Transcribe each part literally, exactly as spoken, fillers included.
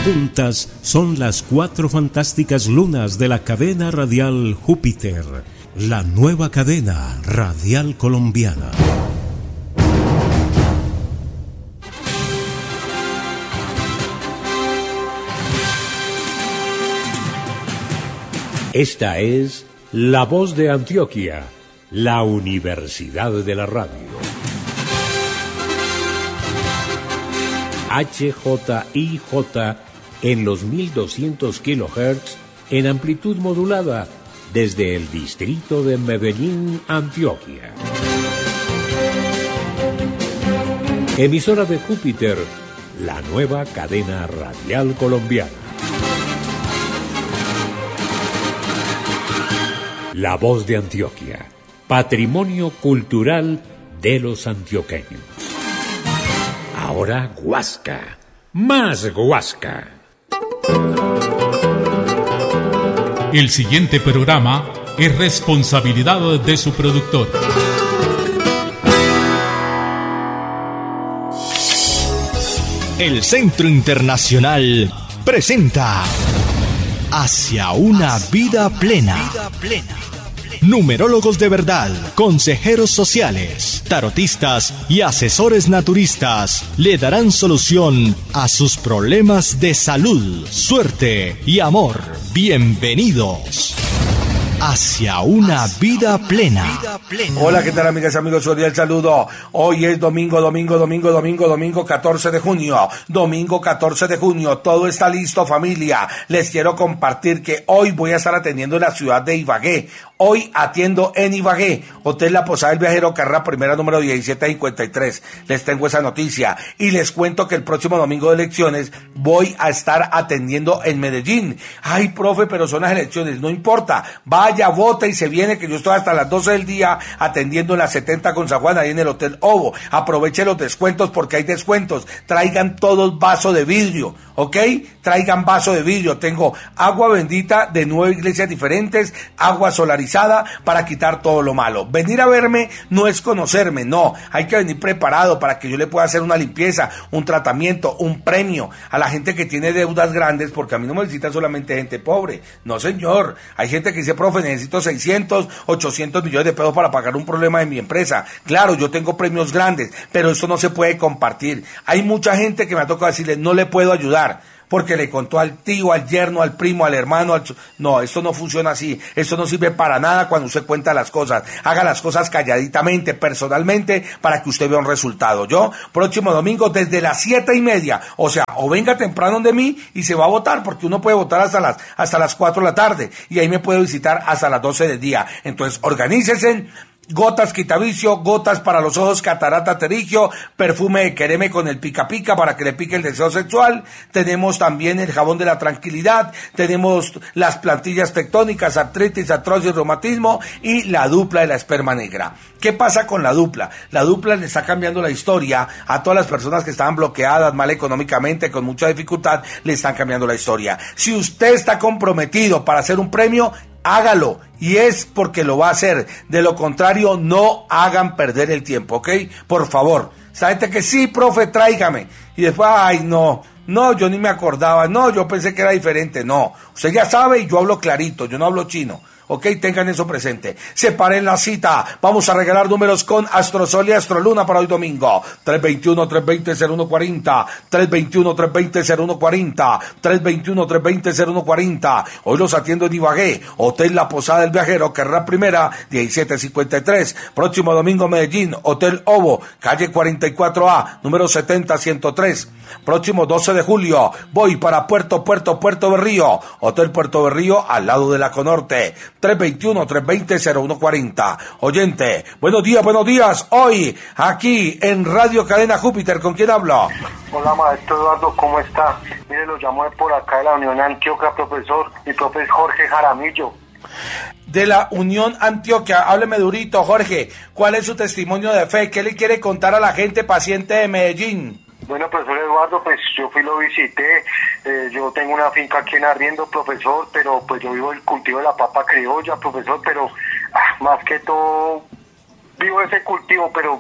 Juntas son las cuatro fantásticas lunas de la cadena radial Júpiter, la nueva cadena radial colombiana. Esta es La Voz de Antioquia, la Universidad de la Radio. H J I J en los mil doscientos kilohertz en amplitud modulada desde el distrito de Medellín, Antioquia. Emisora de Júpiter, la nueva cadena radial colombiana. La Voz de Antioquia, patrimonio cultural de los antioqueños. Ahora Guasca, más Guasca. El siguiente programa es responsabilidad de su productor. El Centro Internacional presenta Hacia una vida plena. Numerólogos de verdad, consejeros sociales, tarotistas y asesores naturistas le darán solución a sus problemas de salud, suerte y amor. Bienvenidos hacia una vida plena. Hola, ¿qué tal, amigas y amigos? Soy el saludo. Hoy es domingo, domingo, domingo, domingo, domingo catorce de junio. Domingo catorce de junio. Todo está listo, familia. Les quiero compartir que hoy voy a estar atendiendo en la ciudad de Ibagué. Hoy atiendo en Ibagué, Hotel La Posada del Viajero, carrera primera número diecisiete cincuenta y tres. Les tengo esa noticia. Y les cuento que el próximo domingo de elecciones voy a estar atendiendo en Medellín. Ay, profe, pero son las elecciones. No importa. Vaya, vota y se viene, que yo estoy hasta las doce del día atendiendo en la setenta con San Juan, ahí en el Hotel Ovo. Aproveche los descuentos porque hay descuentos. Traigan todos vaso de vidrio, ¿ok? Traigan vaso de vidrio. Tengo agua bendita de nueve iglesias diferentes, agua solarizada para quitar todo lo malo. Venir a verme no es conocerme, no. Hay que venir preparado para que yo le pueda hacer una limpieza, un tratamiento, un premio a la gente que tiene deudas grandes, porque a mí no me visitan solamente gente pobre. No, señor. Hay gente que dice, profe, necesito seiscientos, ochocientos millones de pesos para pagar un problema de mi empresa. Claro, yo tengo premios grandes, pero esto no se puede compartir. Hay mucha gente que me ha tocado decirle, no le puedo ayudar, porque le contó al tío, al yerno, al primo, al hermano, al... No, esto no funciona así. Esto no sirve para nada cuando usted cuenta las cosas. Haga las cosas calladitamente, personalmente, para que usted vea un resultado. Yo, próximo domingo, desde las siete y media, o sea, o venga temprano de mí y se va a votar, porque uno puede votar hasta las, hasta las cuatro de la tarde, y ahí me puede visitar hasta las doce del día. Entonces, organícesen. Gotas quitavicio, gotas para los ojos, catarata terigio, perfume de quereme con el pica pica para que le pique el deseo sexual. Tenemos también el jabón de la tranquilidad, tenemos las plantillas tectónicas, artritis, artrosis, reumatismo y la dupla de la esperma negra. ¿Qué pasa con la dupla? La dupla le está cambiando la historia a todas las personas que estaban bloqueadas mal económicamente, con mucha dificultad, le están cambiando la historia. Si usted está comprometido para hacer un premio, hágalo, y es porque lo va a hacer. De lo contrario, no hagan perder el tiempo, ¿ok? Por favor. ¿Sabe que sí, profe, tráigame? Y después, ay, no, no, yo ni me acordaba, no, yo pensé que era diferente. No, usted ya sabe y yo hablo clarito, yo no hablo chino. Ok, tengan eso presente. Separen la cita. Vamos a regalar números con Astrosol y Astroluna para hoy domingo. tres dos uno, tres dos cero, cero uno cuatro cero. tres dos uno, tres dos cero, cero uno cuatro cero. tres dos uno, tres dos cero, cero uno cuatro cero. Hoy los atiendo en Ibagué. Hotel La Posada del Viajero, carrera primera, diecisiete cincuenta y tres. Próximo domingo, Medellín. Hotel Ovo, calle cuarenta y cuatro A, número setenta ciento tres. Próximo doce de julio, voy para Puerto, Puerto, Puerto Berrío. Hotel Puerto Berrío, al lado de la Conorte. tres dos uno, tres dos cero, cero uno cuatro cero. Oyente, buenos días, buenos días. Hoy, aquí en Radio Cadena Júpiter, ¿con quién hablo? Hola, maestro Eduardo, ¿cómo está? Mire, lo llamo de por acá de la Unión Antioquia, profesor. Mi profe es Jorge Jaramillo. De la Unión Antioquia, hábleme durito, Jorge. ¿Cuál es su testimonio de fe? ¿Qué le quiere contar a la gente paciente de Medellín? Bueno, profesor Eduardo, pues yo fui, lo visité, eh, yo tengo una finca aquí en Arriendo, profesor, pero pues yo vivo el cultivo de la papa criolla, profesor, pero ah, más que todo vivo ese cultivo, pero ah,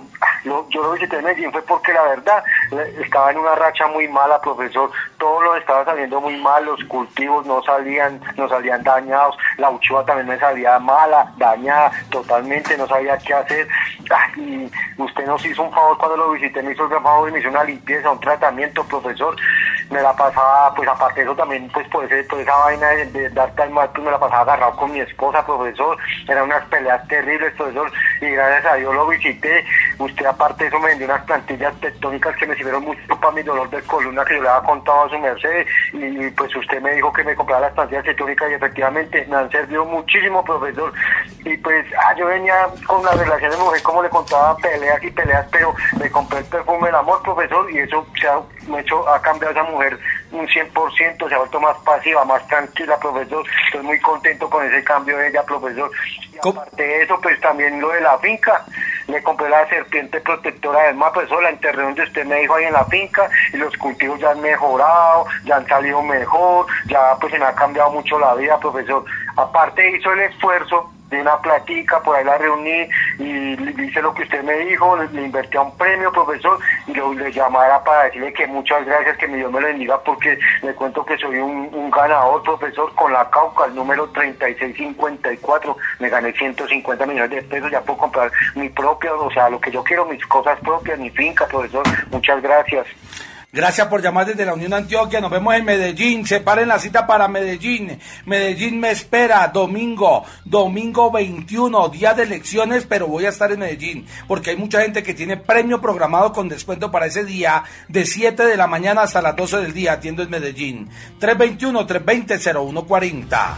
lo, yo lo visité en Medellín fue porque la verdad estaba en una racha muy mala, profesor, todo lo estaba saliendo muy mal, los cultivos no salían, no salían dañados, la uchuva también me salía mala, dañada, totalmente, no sabía qué hacer. Ay, y usted nos hizo un favor cuando lo visité, me hizo el gran favor y me hizo una limpieza, un tratamiento, profesor. Me la pasaba, pues aparte de eso también, pues por, ese, por esa vaina de, de dar tal mal, pues me la pasaba agarrado con mi esposa, profesor. Eran unas peleas terribles, profesor, y gracias a Dios lo visité. Usted aparte de eso me vendió unas plantillas tectónicas que me sirvieron mucho para mi dolor de columna, que yo le había contado a su merced, y, y pues usted me dijo que me comprara las plantillas tectónicas y efectivamente me han servido muchísimo, profesor. Y pues, ah, yo venía con la relación de mujer, como le contaba, peleas y peleas, pero me compré el perfume del amor, profesor, y eso se ha, me hecho, ha cambiado esa mujer un cien por ciento, se ha vuelto más pasiva, más tranquila, profesor. Estoy muy contento con ese cambio de ella, profesor. Y aparte de eso, pues también lo de la finca, le compré la serpiente protectora del mar, profesor, la enterré donde usted me dijo ahí en la finca, y los cultivos ya han mejorado, ya han salido mejor, ya pues se me ha cambiado mucho la vida, profesor. Aparte hizo el esfuerzo de una platica, por ahí la reuní y le hice lo que usted me dijo, le, le invertí a un premio, profesor, y lo, le llamara para decirle que muchas gracias, que mi Dios me lo bendiga, porque le cuento que soy un, un ganador, profesor, con la Cauca, el número treinta y seis cincuenta y cuatro, me gané ciento cincuenta millones de pesos, ya puedo comprar mi propia, o sea, lo que yo quiero, mis cosas propias, mi finca, profesor, muchas gracias. Gracias por llamar desde la Unión Antioquia. Nos vemos en Medellín. Separen la cita para Medellín. Medellín me espera domingo, domingo veintiuno, día de elecciones, pero voy a estar en Medellín porque hay mucha gente que tiene premio programado con descuento para ese día de siete de la mañana hasta las doce del día. Atiendo en Medellín. tres veintiuno, tres veinte, cero uno cuarenta.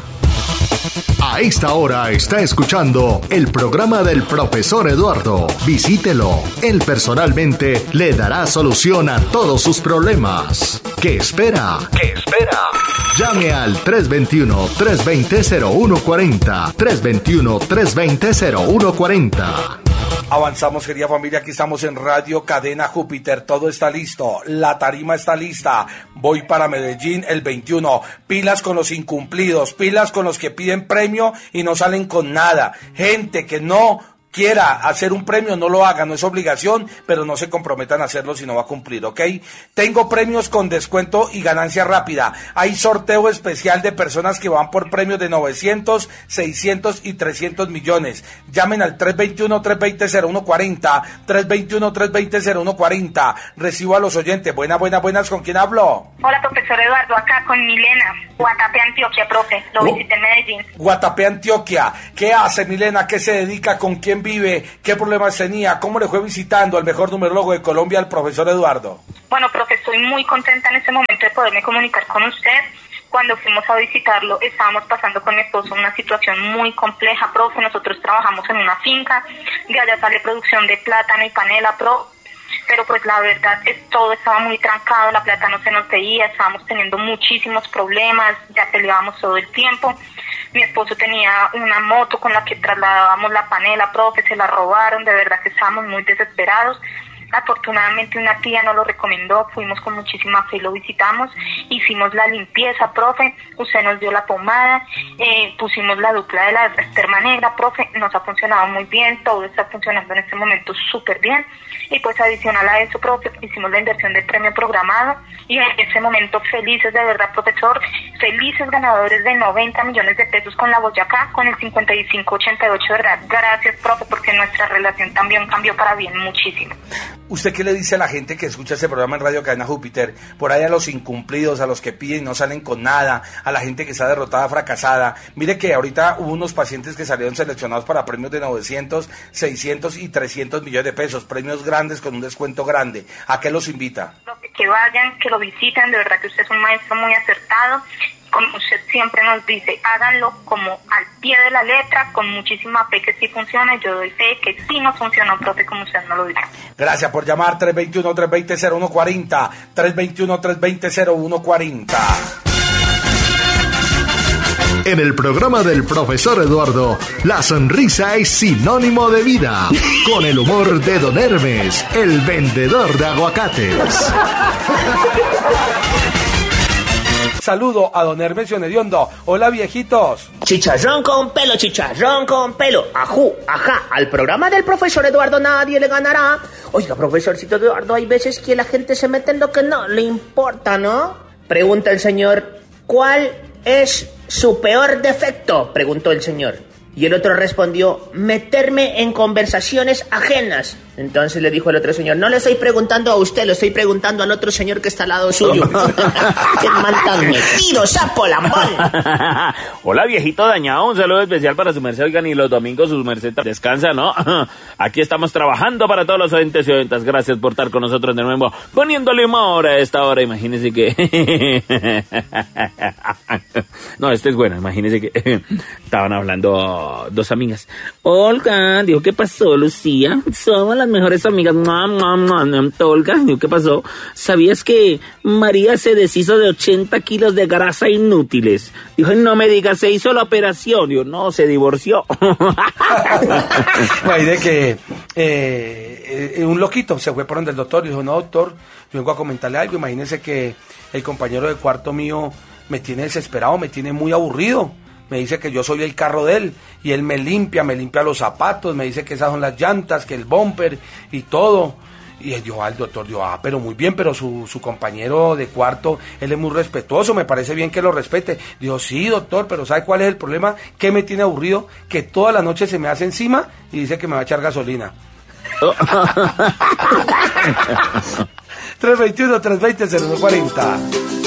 A esta hora está escuchando el programa del profesor Eduardo. Visítelo. Él personalmente le dará solución a todos sus problemas. ¿Qué espera? ¿Qué espera? Llame al tres veintiuno, tres veinte, cero uno cuarenta. tres veintiuno, tres veinte, cero uno cuarenta. Avanzamos, querida familia, aquí estamos en Radio Cadena Júpiter, todo está listo, la tarima está lista, voy para Medellín el veintiuno, pilas con los incumplidos, pilas con los que piden premio y no salen con nada, gente que no quiera hacer un premio, no lo haga, no es obligación, pero no se comprometan a hacerlo si no va a cumplir, ¿ok? Tengo premios con descuento y ganancia rápida. Hay sorteo especial de personas que van por premios de novecientos, seiscientos y trescientos millones. Llamen al tres veintiuno, tres veinte, cero uno cuarenta, tres veintiuno, tres veinte, cero uno cuarenta. Recibo a los oyentes. Buenas, buenas, buenas, ¿con quién hablo? Hola, profesor Eduardo, acá con Milena, Guatapé, Antioquia, profe, lo oh. visité en Medellín. Guatapé, Antioquia. ¿Qué hace, Milena? ¿Qué se dedica? ¿Con quién vive? ¿Qué problemas tenía? ¿Cómo le fue visitando al mejor numerólogo de Colombia, el profesor Eduardo? Bueno, profe, estoy muy contenta en este momento de poderme comunicar con usted. Cuando fuimos a visitarlo, estábamos pasando con mi esposo una situación muy compleja, profe. Nosotros trabajamos en una finca, de allá sale producción de plátano y panela, profe. Pero pues la verdad es todo estaba muy trancado, la plata no se nos veía, estábamos teniendo muchísimos problemas, ya peleábamos todo el tiempo. Mi esposo tenía una moto con la que trasladábamos la panela, profe, se la robaron, de verdad que estábamos muy desesperados. Afortunadamente una tía nos lo recomendó, fuimos con muchísima fe y lo visitamos, hicimos la limpieza, profe, usted nos dio la pomada, eh, pusimos la dupla de la esperma negra, profe, nos ha funcionado muy bien, todo está funcionando en este momento súper bien. Y pues adicional a eso, profe, hicimos la inversión del premio programado y en ese momento felices de verdad, profesor, felices ganadores de noventa millones de pesos con la Boyacá, con el cincuenta y cinco ochenta y ocho, verdad. Gracias, profe, porque nuestra relación también cambió para bien muchísimo. ¿Usted qué le dice a la gente que escucha este programa en Radio Cadena Júpiter? Por ahí a los incumplidos, a los que piden y no salen con nada, a la gente que está derrotada, fracasada. Mire que ahorita hubo unos pacientes que salieron seleccionados para premios de novecientos, seiscientos y trescientos millones de pesos, premios grandes con un descuento grande. ¿A qué los invita? Que vayan, que lo visiten, de verdad que usted es un maestro muy acertado. Como usted siempre nos dice, háganlo como al pie de la letra, con muchísima fe que sí funciona. Yo doy fe que sí no funcionó, profe, como usted nos lo dice. Gracias por llamar. Tres veintiuno, tres veinte, cero uno cuarenta. tres veintiuno, tres veinte, cero uno cuarenta. En el programa del profesor Eduardo, la sonrisa es sinónimo de vida. Con el humor de Don Hermes, el vendedor de aguacates. saludo a don Hermes Hediondo. Hola, viejitos. Chicharrón con pelo, chicharrón con pelo. Ajú, ajá, al programa del profesor Eduardo nadie le ganará. Oiga, profesorcito Eduardo, hay veces que la gente se mete en lo que no le importa, ¿no? Pregunta el señor, ¿cuál es su peor defecto? Preguntó el señor. Y el otro respondió, meterme en conversaciones ajenas. Entonces le dijo el otro señor, no le estoy preguntando a usted, le estoy preguntando al otro señor que está al lado suyo. ¡Qué mal tan metido, sapo lambón! Hola, viejito dañado, un saludo especial para su merced. Oigan, y los domingos su merced descansa, ¿no? Aquí estamos trabajando para todos los oyentes y oyentas. Gracias por estar con nosotros de nuevo, poniéndole humor a esta hora. Imagínense que... no, este es bueno, imagínense que estaban hablando dos amigas. Olga, dijo, ¿qué pasó, Lucía? Somos las mejores amigas. Olga, dijo, ¿qué pasó? ¿Sabías que María se deshizo de ochenta kilos de grasa inútiles? Dijo, no me digas, se hizo la operación. Dijo, no, se divorció. Hay de que eh, eh, un loquito se fue por donde el doctor y dijo, no, doctor, yo vengo a comentarle algo. Imagínese que el compañero de cuarto mío me tiene desesperado, me tiene muy aburrido. Me dice que yo soy el carro de él y él me limpia, me limpia los zapatos, me dice que esas son las llantas, que el bumper y todo. Y yo al doctor, digo, ah, pero muy bien, pero su, su compañero de cuarto, él es muy respetuoso, me parece bien que lo respete. Digo, sí, doctor, pero ¿sabe cuál es el problema? ¿Qué me tiene aburrido? Que toda la noche se me hace encima y dice que me va a echar gasolina. tres veintiuno, tres veinte, cero uno cuarenta.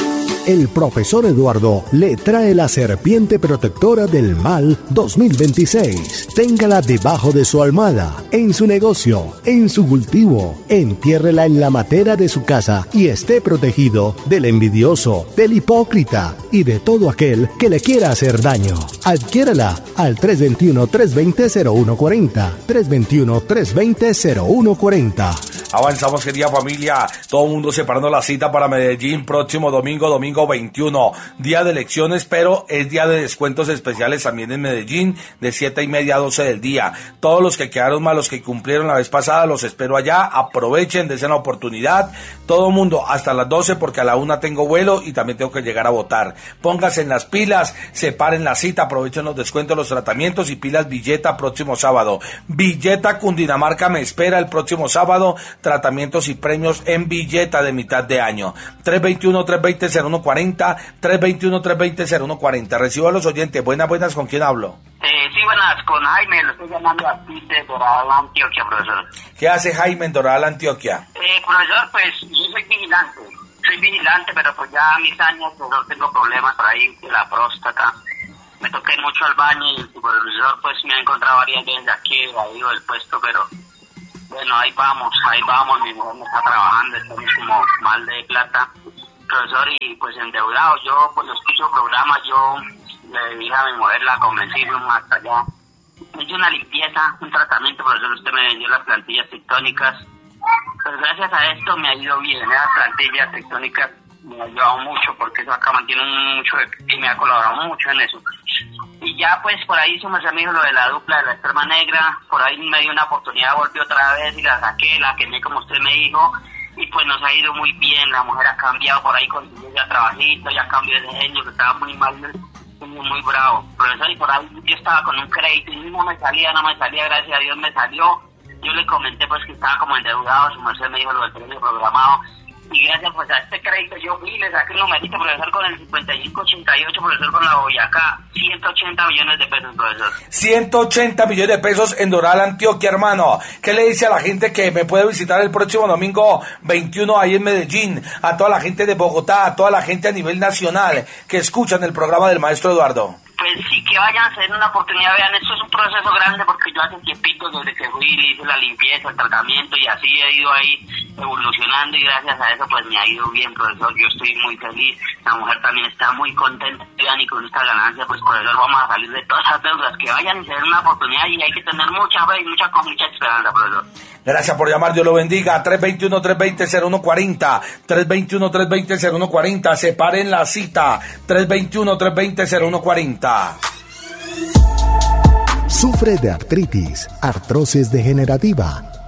El profesor Eduardo le trae la serpiente protectora del mal dos mil veintiséis. Téngala debajo de su almohada, en su negocio, en su cultivo. Entiérrela en la matera de su casa y esté protegido del envidioso, del hipócrita y de todo aquel que le quiera hacer daño. Adquiérala al tres veintiuno, tres veinte, cero uno cuarenta. tres veintiuno, tres veinte, cero uno cuarenta. Avanzamos, querida familia. Todo el mundo separando la cita para Medellín próximo domingo, domingo veintiuno, día de elecciones, pero es día de descuentos especiales también en Medellín, de siete y media a doce del día. Todos los que quedaron mal, los que cumplieron la vez pasada, los espero allá. Aprovechen, desen la oportunidad. Todo el mundo hasta las doce, porque a la una tengo vuelo y también tengo que llegar a votar. Pónganse en las pilas, separen la cita, aprovechen los descuentos, los tratamientos y pilas Villeta próximo sábado. Villeta Cundinamarca me espera el próximo sábado. Tratamientos y premios en Villeta de mitad de año. tres veintiuno, tres veinte, cero uno cuarenta, tres veintiuno, tres veinte, cero uno cuarenta. Recibo a los oyentes. Buenas, buenas, ¿con quién hablo? Eh, sí, buenas, con Jaime, lo estoy llamando aquí de Doral, Antioquia, profesor. ¿Qué hace Jaime en Doral, Antioquia? Eh, profesor, pues yo soy vigilante, soy vigilante, pero pues ya a mis años, profesor, tengo problemas por ahí de la próstata. Me toqué mucho al baño y el profesor pues me ha encontrado varias veces aquí, ahí del puesto, pero bueno, ahí vamos, ahí vamos, mi mujer me está trabajando, estamos como mal de plata, profesor, y pues endeudado. Yo pues escucho programas, yo le dije a mi mujer, la convencí, fuimos hasta allá, me hice una limpieza, un tratamiento, profesor, usted me vendió las plantillas tectónicas, pues gracias a esto me ha ido bien, las plantillas tectónicas me ha ayudado mucho, porque eso acá mantiene mucho y me ha colaborado mucho en eso. Y ya pues por ahí somos amigos lo de la dupla de la esperma negra, por ahí me dio una oportunidad, volví otra vez y la saqué, la quemé como usted me dijo, y pues nos ha ido muy bien, la mujer ha cambiado, por ahí consiguió ya trabajito, ya cambió de genio, que estaba muy mal, muy, muy bravo, profesor, y por ahí yo estaba con un crédito y no me salía, no me salía, gracias a Dios me salió. Yo le comenté pues que estaba como endeudado, su merced me dijo lo del premio programado, y gracias pues a este crédito yo fui y le saqué un numerito, profesor, con el cincuenta y cinco ochenta y ocho, profesor, con la Boyacá, ciento ochenta millones de pesos, profesor. ciento ochenta millones de pesos en Doral, Antioquia, hermano. ¿Qué le dice a la gente que me puede visitar el próximo domingo veintiuno ahí en Medellín? A toda la gente de Bogotá, a toda la gente a nivel nacional que escuchan el programa del maestro Eduardo. Pues sí, que vayan a hacer una oportunidad, vean, esto es un proceso grande porque yo hace tiempito desde que fui hice la limpieza, el tratamiento y así he ido ahí evolucionando y gracias a eso pues me ha ido bien, profesor, yo estoy muy feliz, la mujer también está muy contenta, y con esta ganancia pues profesor vamos a salir de todas esas deudas, que vayan y se den una oportunidad y hay que tener mucha fe y mucha, mucha esperanza, profesor. Gracias por llamar, Dios lo bendiga. tres veintiuno, tres veinte, cero uno cuarenta, tres veintiuno, tres veinte, cero uno cuarenta, separen la cita, tres veintiuno, tres veinte, cero uno cuarenta. Sufre de artritis, artrosis degenerativa,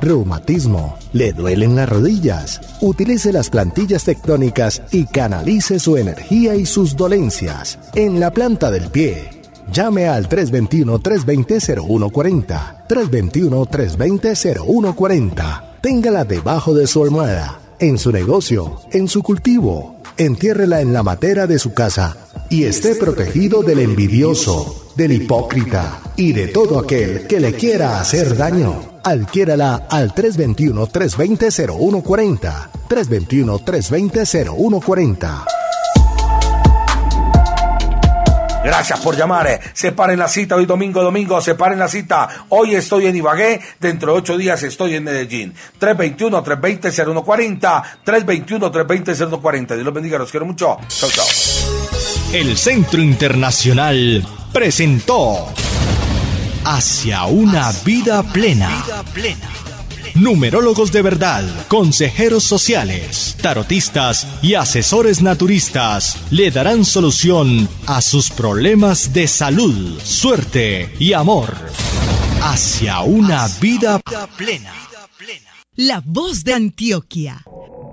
reumatismo, le duelen las rodillas. Utilice las plantillas tectónicas y canalice su energía y sus dolencias en la planta del pie. Llame al tres dos uno, tres dos cero, cero uno cuatro cero, tres dos uno, tres dos cero, cero uno cuatro cero. Téngala debajo de su almohada, en su negocio, en su cultivo. Entiérrela en la matera de su casa y esté protegido del envidioso, del hipócrita y de todo aquel que le quiera hacer daño. Adquiérala al tres dos uno, tres dos cero, cero uno cuatro cero, tres dos uno, tres dos cero, cero uno cuatro cero. Gracias por llamar. Separen la cita hoy domingo, domingo, separen la cita. Hoy estoy en Ibagué, dentro de ocho días estoy en Medellín. tres dos uno, tres dos cero, cero uno cuatro cero, tres dos uno, tres dos cero, cero uno cuatro cero. Dios los bendiga, los quiero mucho. Chao, chao. El Centro Internacional presentó Hacia una vida plena. Numerólogos de verdad, consejeros sociales, tarotistas y asesores naturistas le darán solución a sus problemas de salud, suerte y amor. Hacia una vida plena. La voz de Antioquia.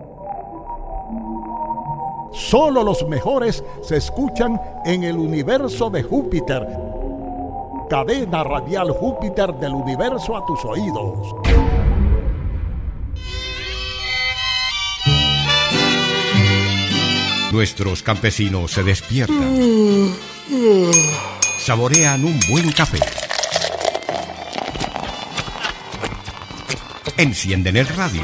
Solo los mejores se escuchan en el universo de Júpiter. Cadena radial Júpiter del universo a tus oídos. Nuestros campesinos se despiertan. Saborean un buen café. Encienden el radio.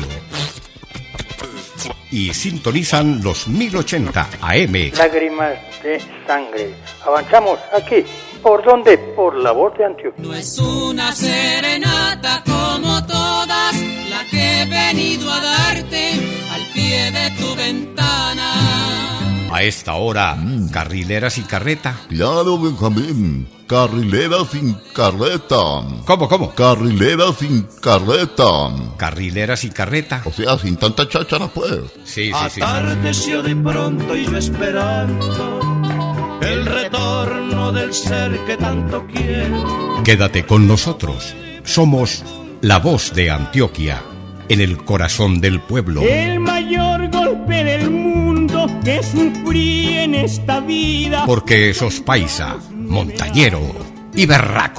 Y sintonizan los mil ochenta A M. Lágrimas de sangre. Avanzamos aquí. ¿Por dónde? Por la voz de Antioquia. No es una serenata como todas, la que he venido a darte al pie de tu ventana. A esta hora, carrilera sin carreta. Claro, Benjamín. Carrilera sin carreta. ¿Cómo, cómo? Carrilera sin carreta. Carrilera sin carreta. O sea, sin tanta cháchara, pues. Sí, sí, sí. Atardeció de pronto y yo esperando el retorno del ser que tanto quiero. Quédate con nosotros. Somos la voz de Antioquia, en el corazón del pueblo. El mayor golpe del mundo que sufrí en esta vida. Porque sos paisa, montañero y berraco.